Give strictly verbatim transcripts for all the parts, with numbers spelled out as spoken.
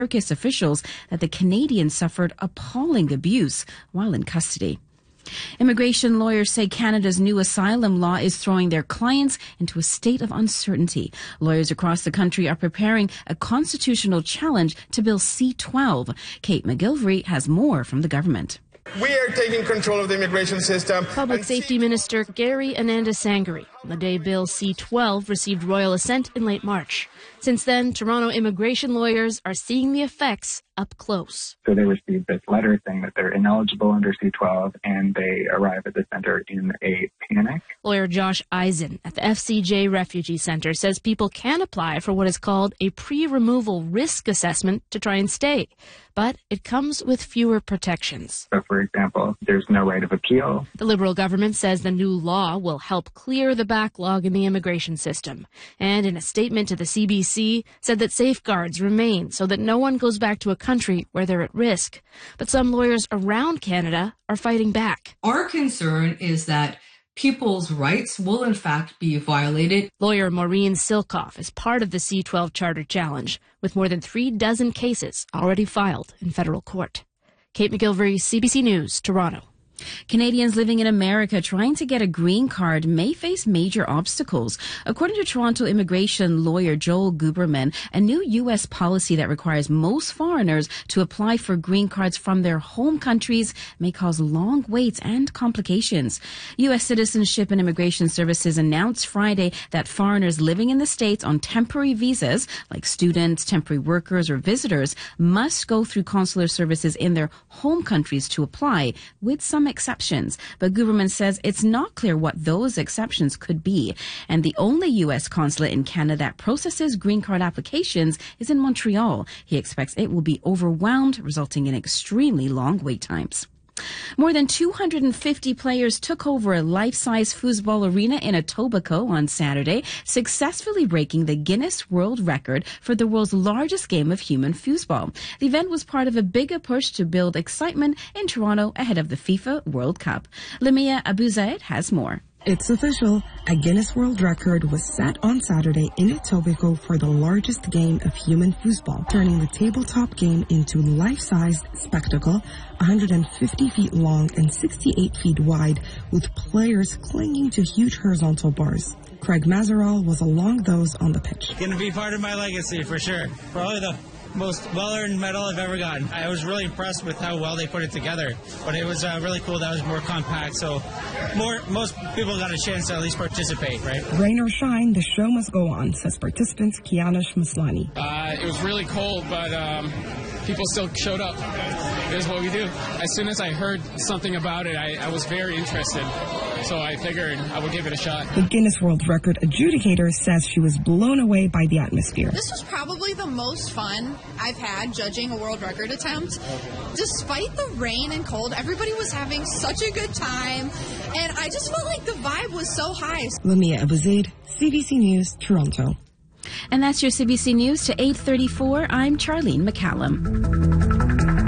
circus officials that the Canadians suffered appalling abuse while in custody. Immigration lawyers say Canada's new asylum law is throwing their clients into a state of uncertainty. Lawyers across the country are preparing a constitutional challenge to Bill C twelve. Kate McGilvray has more from the government. We are taking control of the immigration system. Public Safety Minister Gary Anandasangari on the day Bill C twelve received royal assent in late March. Since then, Toronto immigration lawyers are seeing the effects up close. So they received this letter saying that they're ineligible under C twelve, and they arrive at the center in a panic. Lawyer Josh Eisen at the F C J Refugee Center says people can apply for what is called a pre-removal risk assessment to try and stay, but it comes with fewer protections. So, for example, there's no right of appeal. The Liberal government says the new law will help clear the backlog in the immigration system, and in a statement to the C B C said that safeguards remain so that no one goes back to a country where they're at risk. But some lawyers around Canada are fighting back. Our concern is that people's rights will in fact be violated. Lawyer Maureen Silkoff is part of the C twelve Charter Challenge, with more than three dozen cases already filed in federal court. Kate McGilvray, C B C News, Toronto. Canadians living in America trying to get a green card may face major obstacles. According to Toronto immigration lawyer Joel Guberman, a new U S policy that requires most foreigners to apply for green cards from their home countries may cause long waits and complications. U S Citizenship and Immigration Services announced Friday that foreigners living in the States on temporary visas, like students, temporary workers, or visitors, must go through consular services in their home countries to apply, with some exceptions. But Guberman says it's not clear what those exceptions could be. And the only U S consulate in Canada that processes green card applications is in Montreal. He expects it will be overwhelmed, resulting in extremely long wait times. More than two hundred fifty players took over a life-size foosball arena in Etobicoke on Saturday, successfully breaking the Guinness World Record for the world's largest game of human foosball. The event was part of a bigger push to build excitement in Toronto ahead of the FIFA World Cup. Lamia Abuzaid has more. It's official. A Guinness World Record was set on Saturday in Etobicoke for the largest game of human foosball, turning the tabletop game into life-sized spectacle, one hundred fifty feet long and sixty-eight feet wide, with players clinging to huge horizontal bars. Craig Mazeral was along those on the pitch. Going to be part of my legacy for sure. Probably the most well-earned medal I've ever gotten. I was really impressed with how well they put it together, but it was uh, really cool that it was more compact, so more most people got a chance to at least participate, right? Rain or shine, the show must go on, says participants Kianish Maslani. Uh, it was really cold, but um, people still showed up. It is what we do. As soon as I heard something about it, I, I was very interested. So I figured I would give it a shot. The Guinness World Record adjudicator says she was blown away by the atmosphere. This was probably the most fun I've had judging a world record attempt. Despite the rain and cold, everybody was having such a good time, and I just felt like the vibe was so high. Lamia Abuzaid, C B C News, Toronto. And that's your C B C News to eight thirty-four. I'm Charlene McCallum.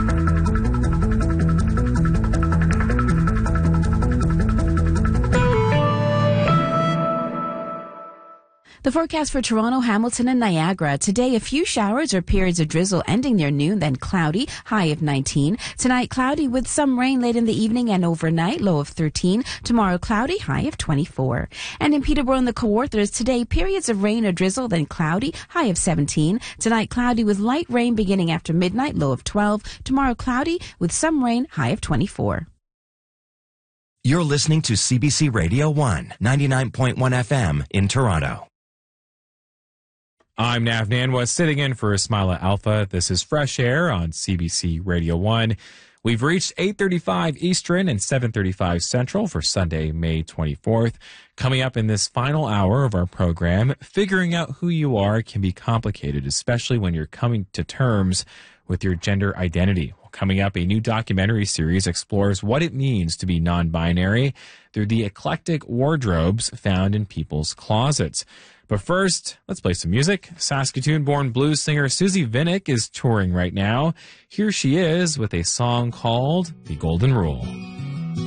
The forecast for Toronto, Hamilton, and Niagara. Today, a few showers or periods of drizzle ending near noon, then cloudy, high of nineteen. Tonight, cloudy with some rain late in the evening and overnight, low of thirteen. Tomorrow, cloudy, high of twenty-four. And in Peterborough and the Kawarthas, today, periods of rain or drizzle, then cloudy, high of seventeen. Tonight, cloudy with light rain beginning after midnight, low of twelve. Tomorrow, cloudy with some rain, high of twenty-four. You're listening to C B C Radio one, ninety-nine point one F M in Toronto. I'm Nav Nanwa, sitting in for Ismaila Alpha. This is Fresh Air on C B C Radio one. We've reached eight thirty-five Eastern and seven thirty-five Central for Sunday, May twenty-fourth. Coming up in this final hour of our program, figuring out who you are can be complicated, especially when you're coming to terms with your gender identity. Coming up, a new documentary series explores what it means to be non-binary through the eclectic wardrobes found in people's closets. But first, let's play some music. Saskatoon-born blues singer Susie Vinnick is touring right now. Here she is with a song called The Golden Rule.